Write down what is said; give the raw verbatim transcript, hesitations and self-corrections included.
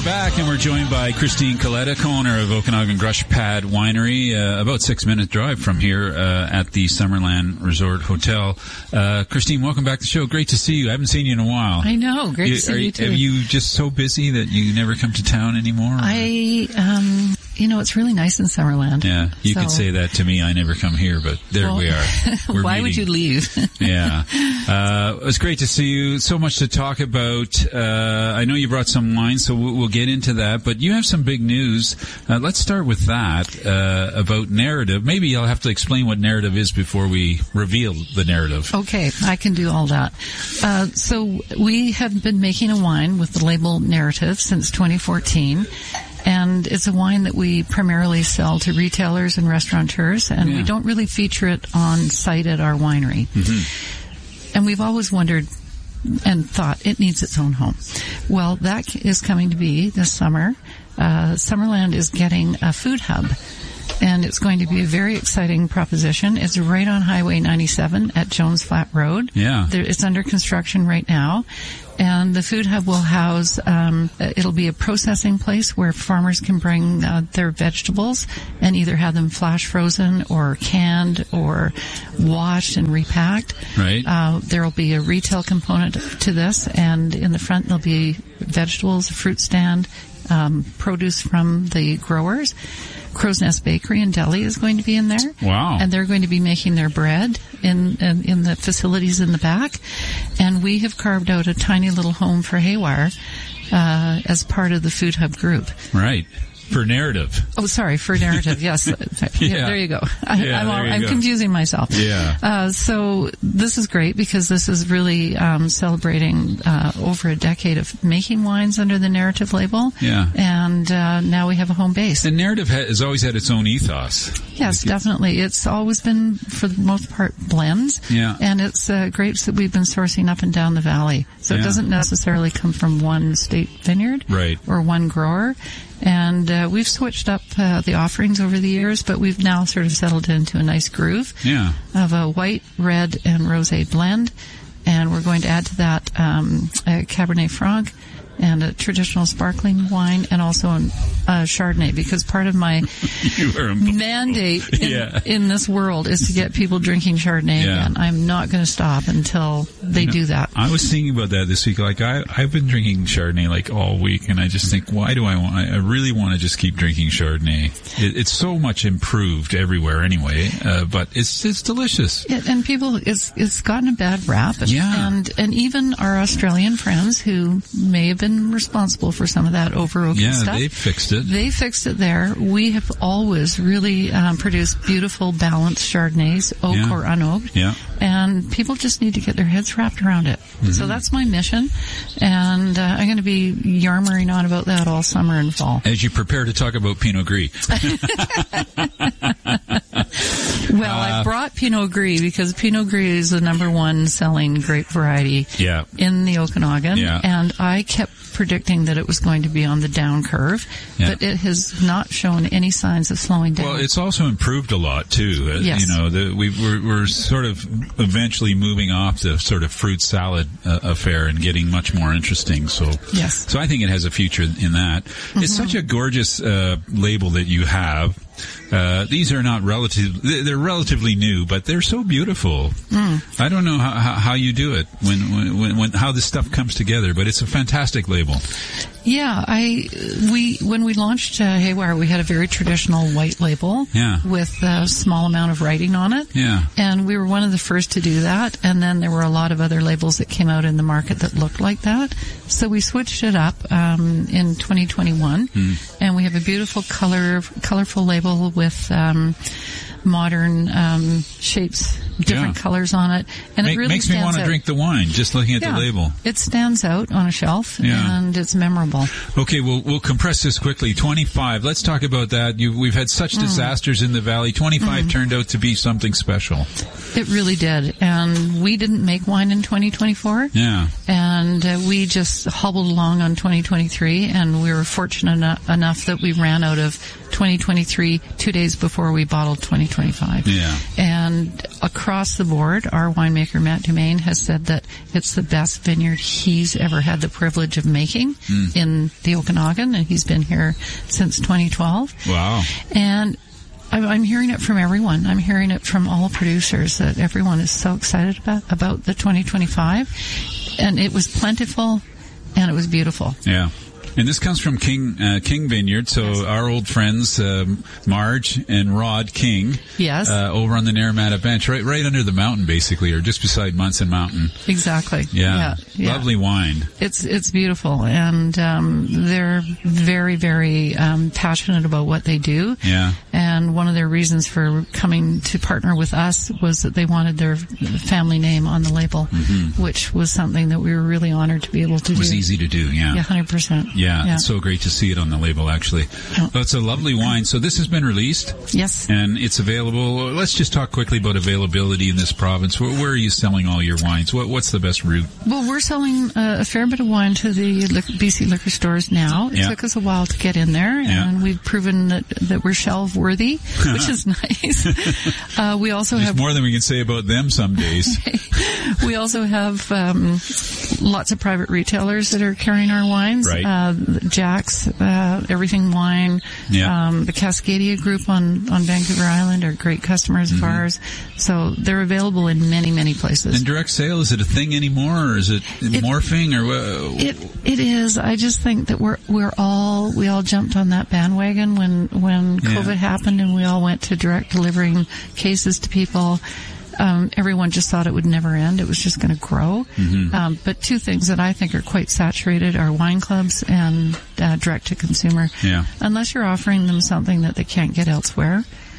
We're back, and we're joined by Christine Coletta, co-owner of Okanagan Grush Pad Winery, uh, about six-minute drive from here uh, at the Summerland Resort Hotel. Uh, Christine, welcome back to the show. Great to see you. I haven't seen you in a while. I know. Great you, to see are, you, too. Are you just so busy that you never come to town anymore? Or? I, um, you know, it's really nice in Summerland. Yeah, you so. could say that to me. I never come here, but there well, we are. We're why meeting. would you leave? Yeah. Uh, it was great to see you. So much to talk about. Uh, I know you brought some wine, so we'll, we'll get into that, but you have some big news. Uh, let's start with that, uh, about narrative. Maybe I'll have to explain what narrative is before we reveal the narrative. Okay, I can do all that. Uh, so we have been making a wine with the label Narrative since twenty fourteen. And it's a wine that we primarily sell to retailers and restaurateurs, and yeah. we don't really feature it on site at our winery. Mm-hmm. And we've always wondered and thought it needs its own home. Well, that is coming to be this summer. Uh, Summerland is getting a food hub, and it's going to be a very exciting proposition. It's right on Highway ninety-seven at Jones Flat Road. Yeah. There, it's under construction right now. And the food hub will house, um, it'll be a processing place where farmers can bring uh, their vegetables and either have them flash frozen or canned or washed and repacked. Right. Uh, there will be a retail component to this, and in the front there'll be vegetables, a fruit stand, um, produce from the growers. Crow's Nest Bakery and Deli is going to be in there. Wow. And they're going to be making their bread in, in, in the facilities in the back. And we have carved out a tiny little home for Haywire, uh, as part of the Food Hub group. Right. For narrative. Oh, sorry, for narrative, yes. yeah. There you go. I, yeah, I'm, all, you I'm go. confusing myself. Yeah. Uh, so this is great because this is really um, celebrating uh, over a decade of making wines under the Narrative label. Yeah. And uh, now we have a home base. And Narrative ha- has always had its own ethos. Yes, like definitely. It's always been, for the most part, blends. Yeah. And it's uh, grapes that we've been sourcing up and down the valley. So yeah. it doesn't necessarily come from one state vineyard. Right. Or one grower. And uh, we've switched up uh, the offerings over the years, but we've now sort of settled into a nice groove yeah. of a white, red, and rosé blend. And we're going to add to that um, a Cabernet Franc and a traditional sparkling wine, and also a uh, Chardonnay, because part of my mandate in, yeah. in this world is to get people drinking Chardonnay yeah. again. I'm not going to stop until they you know, do that. I was thinking about that this week. Like I, I've been drinking Chardonnay like all week, and I just think, why do I want? I really want to just keep drinking Chardonnay. It, it's so much improved everywhere, anyway. Uh, but it's it's delicious. It, and people, it's it's gotten a bad rap. Yeah. And and even our Australian friends who may have been responsible for some of that over-oaking yeah, stuff. they fixed it. They fixed it there. We have always really um, produced beautiful, balanced Chardonnays, oak yeah. or unoaked. Yeah. And people just need to get their heads wrapped around it. Mm-hmm. So that's my mission. And uh, I'm going to be yarmering on about that all summer and fall. As you prepare to talk about Pinot Gris. Well, uh, I brought Pinot Gris because Pinot Gris is the number one selling grape variety yeah. in the Okanagan. Yeah. And I kept predicting that it was going to be on the down curve, yeah. but it has not shown any signs of slowing down. Well, it's also improved a lot too. Uh, yes. You know, the, we, we're, we're sort of eventually moving off the sort of fruit salad uh, affair and getting much more interesting. So, yes. So I think it has a future in that. Mm-hmm. It's such a gorgeous uh, label that you have. Uh, these are not relative, they're relatively new, but they're so beautiful. Mm. I don't know how, how, how you do it when, when, when, how this stuff comes together, but it's a fantastic label. Yeah, I, we, when we launched uh, Haywire, we had a very traditional white label. Yeah. With a small amount of writing on it. Yeah. And we were one of the first to do that, and then there were a lot of other labels that came out in the market that looked like that. So we switched it up, um, in twenty twenty-one, mm. and we have a beautiful color, colorful label with, um, modern, um, shapes, different yeah. colors on it. And Make, it really makes me want to drink the wine just looking at yeah, the label. It stands out on a shelf, yeah. and it's memorable. Okay, we'll, we'll compress this quickly. twenty-five, let's talk about that. You, we've had such mm. disasters in the valley. twenty-five mm. turned out to be something special. It really did. And we didn't make wine in twenty twenty-four. Yeah. And uh, we just hobbled along on twenty twenty-three, and we were fortunate enough, enough that we ran out of twenty twenty-three two days before we bottled twenty twenty-five. Yeah. And across across the board, our winemaker, Matt Dumaine, has said that it's the best vineyard he's ever had the privilege of making mm. in the Okanagan, and he's been here since twenty twelve. Wow. And I'm hearing it from everyone. I'm hearing it from all producers that everyone is so excited about, about the twenty twenty-five. And it was plentiful and it was beautiful. Yeah. And this comes from King uh, King Vineyard, so yes. our old friends um, Marge and Rod King, yes, uh, over on the Naramata Bench, right, right under the mountain, basically, or just beside Munson Mountain. Exactly. Yeah, yeah, yeah. Lovely wine. It's it's beautiful, and um, they're very very um, passionate about what they do. Yeah. And one of their reasons for coming to partner with us was that they wanted their family name on the label, mm-hmm. which was something that we were really honored to be able to do. It was easy to do. Yeah. Yeah, one hundred percent. Yeah, yeah, it's so great to see it on the label, actually. Oh. Well, it's a lovely wine. So this has been released. Yes. And it's available. Let's just talk quickly about availability in this province. Where, where are you selling all your wines? What, what's the best route? Well, we're selling uh, a fair bit of wine to the B C liquor stores now. It yeah. took us a while to get in there, and yeah. we've proven that, that we're shelf worthy, which is nice. uh, we also There's have more than we can say about them some days. We also have um, lots of private retailers that are carrying our wines. Right. Uh, Jack's, uh, Everything Wine, yeah. um, the Cascadia Group on, on Vancouver Island are great customers mm-hmm. of ours. So they're available in many, many places. And direct sale, is it a thing anymore, or is it, it morphing, or what? It it is. I just think that we're we're all we all jumped on that bandwagon when when yeah. COVID happened, and we all went to direct delivering cases to people. Um, everyone just thought it would never end. It was just going to grow. Mm-hmm. Um, but two things that I think are quite saturated are wine clubs and uh, direct to consumer. Yeah. Unless you're offering them something that they can't get elsewhere,